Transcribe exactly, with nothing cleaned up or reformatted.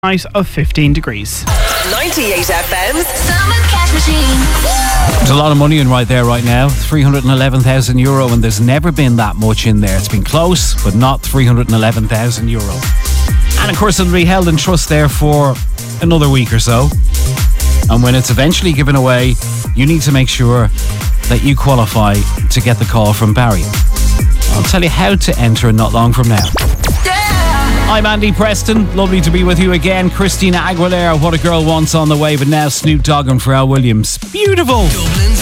Night of fifteen degrees. ninety-eight F M's Summer Cash Machine. There's a lot of money in right there right now. three hundred eleven thousand euro, and there's never been that much in there. It's been close, but not three hundred eleven thousand euro. And of course, it'll be held in trust there for another week or so. And when it's eventually given away, you need to make sure that you qualify to get the call from Barry. I'll tell you how to enter not long from now. I'm Andy Preston. Lovely to be with you again. Christina Aguilera, What a Girl Wants on the way, but now Snoop Dogg and Pharrell Williams. Beautiful. Dublin's